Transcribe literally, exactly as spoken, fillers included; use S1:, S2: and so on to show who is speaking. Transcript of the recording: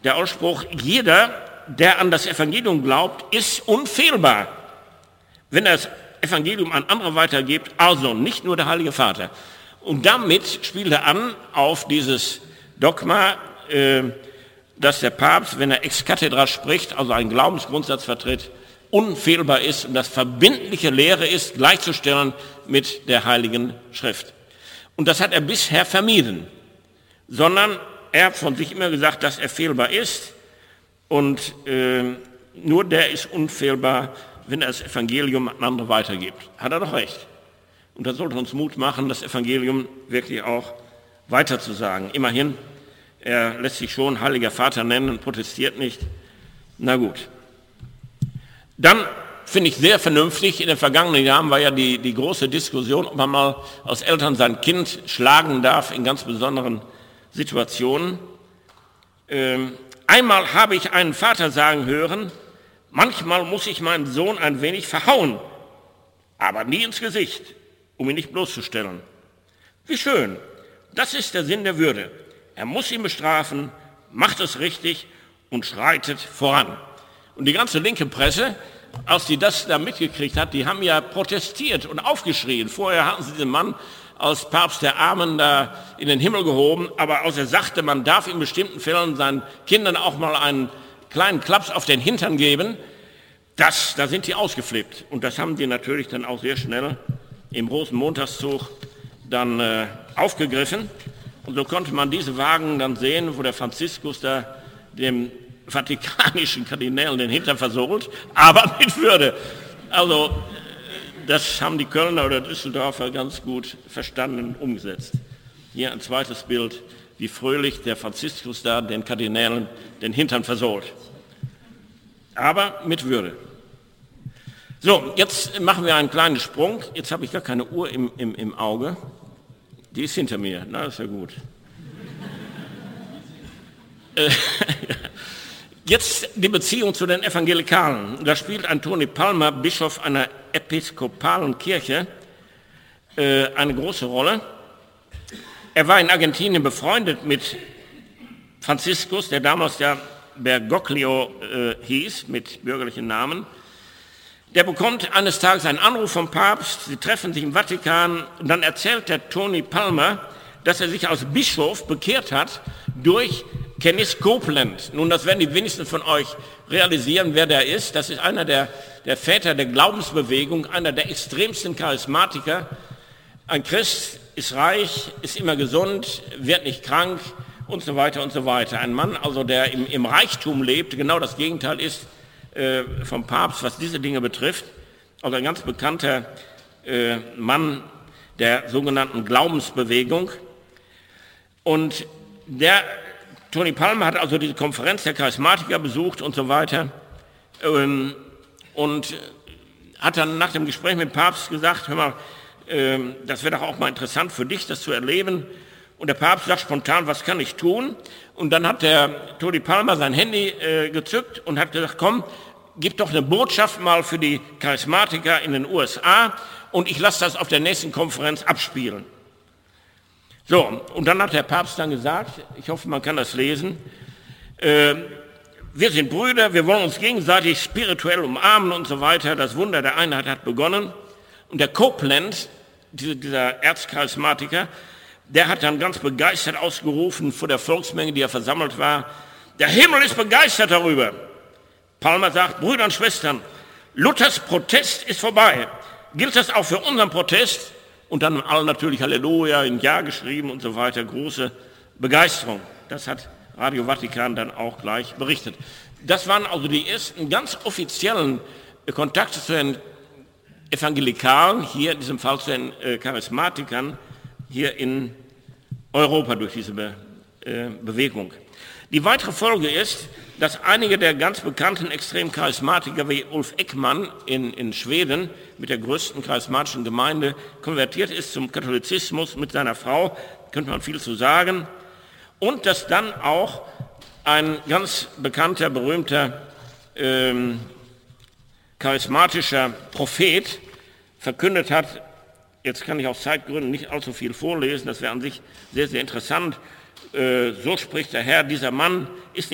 S1: der Ausspruch, jeder, der an das Evangelium glaubt, ist unfehlbar, wenn er das Evangelium an andere weitergibt, also nicht nur der Heilige Vater. Und damit spielt er an auf dieses Dogma, äh, dass der Papst, wenn er ex cathedra spricht, also einen Glaubensgrundsatz vertritt, unfehlbar ist und das verbindliche Lehre ist, gleichzustellen mit der Heiligen Schrift. Und das hat er bisher vermieden, sondern er hat von sich immer gesagt, dass er fehlbar ist und äh, nur der ist unfehlbar, wenn er das Evangelium an andere weitergibt. Hat er doch recht. Und das sollte uns Mut machen, das Evangelium wirklich auch weiterzusagen. Immerhin, er lässt sich schon Heiliger Vater nennen und protestiert nicht. Na gut. Dann finde ich sehr vernünftig, in den vergangenen Jahren war ja die, die große Diskussion, ob man mal als Eltern sein Kind schlagen darf in ganz besonderen Situationen. Ähm, einmal habe ich einen Vater sagen hören, manchmal muss ich meinen Sohn ein wenig verhauen, aber nie ins Gesicht, um ihn nicht bloßzustellen. Wie schön, das ist der Sinn der Würde. Er muss ihn bestrafen, macht es richtig und schreitet voran. Und die ganze linke Presse, als die das da mitgekriegt hat, die haben ja protestiert und aufgeschrien. Vorher hatten sie diesen Mann als Papst der Armen da in den Himmel gehoben, aber als er sagte, man darf in bestimmten Fällen seinen Kindern auch mal einen kleinen Klaps auf den Hintern geben, das, da sind die ausgeflippt. Und das haben die natürlich dann auch sehr schnell im Rosenmontagszug dann äh, aufgegriffen. Und so konnte man diese Wagen dann sehen, wo der Franziskus da dem vatikanischen Kardinälen den Hintern versohlt, aber mit Würde. Also das haben die Kölner oder Düsseldorfer ganz gut verstanden und umgesetzt. Hier ein zweites Bild, wie fröhlich der Franziskus da den Kardinälen den Hintern versohlt. Aber mit Würde. So, jetzt machen wir einen kleinen Sprung. Jetzt habe ich gar keine Uhr im, im, im Auge. Die ist hinter mir. Na, das ist ja gut. Jetzt die Beziehung zu den Evangelikalen. Da spielt ein Tony Palmer, Bischof einer episkopalen Kirche, äh, eine große Rolle. Er war in Argentinien befreundet mit Franziskus, der damals ja Bergoglio äh, hieß, mit bürgerlichen Namen. Der bekommt eines Tages einen Anruf vom Papst, sie treffen sich im Vatikan und dann erzählt der Tony Palmer, dass er sich als Bischof bekehrt hat durch Kenneth Copeland. Nun, das werden die wenigsten von euch realisieren, wer der ist. Das ist einer der, der Väter der Glaubensbewegung, einer der extremsten Charismatiker. Ein Christ ist reich, ist immer gesund, wird nicht krank und so weiter und so weiter. Ein Mann, also der im, im Reichtum lebt, genau das Gegenteil ist äh, vom Papst, was diese Dinge betrifft. Also ein ganz bekannter äh, Mann der sogenannten Glaubensbewegung. Und der Tony Palmer hat also diese Konferenz der Charismatiker besucht und so weiter ähm, und hat dann nach dem Gespräch mit dem Papst gesagt, hör mal, ähm, das wäre doch auch mal interessant für dich, das zu erleben. Und der Papst sagt spontan, was kann ich tun? Und dann hat der Tony Palmer sein Handy äh, gezückt und hat gesagt, komm, gib doch eine Botschaft mal für die Charismatiker in den U S A und ich lasse das auf der nächsten Konferenz abspielen. So, und dann hat der Papst dann gesagt, ich hoffe, man kann das lesen, äh, wir sind Brüder, wir wollen uns gegenseitig spirituell umarmen und so weiter. Das Wunder der Einheit hat begonnen. Und der Copeland, dieser Erzcharismatiker, der hat dann ganz begeistert ausgerufen vor der Volksmenge, die ja versammelt war, der Himmel ist begeistert darüber. Palmer sagt, Brüder und Schwestern, Luthers Protest ist vorbei. Gilt das auch für unseren Protest? Und dann haben alle natürlich Halleluja, ein Ja geschrieben und so weiter. Große Begeisterung. Das hat Radio Vatikan dann auch gleich berichtet. Das waren also die ersten ganz offiziellen Kontakte zu den Evangelikalen, hier in diesem Fall zu den äh, Charismatikern, hier in Europa durch diese Be äh, Bewegung. Die weitere Folge ist, dass einige der ganz bekannten extrem Charismatiker wie Ulf Ekman in, in Schweden mit der größten charismatischen Gemeinde konvertiert ist zum Katholizismus mit seiner Frau, könnte man viel zu sagen. Und dass dann auch ein ganz bekannter, berühmter, ähm, charismatischer Prophet verkündet hat, jetzt kann ich aus Zeitgründen nicht allzu viel vorlesen, das wäre an sich sehr, sehr interessant, äh, so spricht der Herr, dieser Mann ist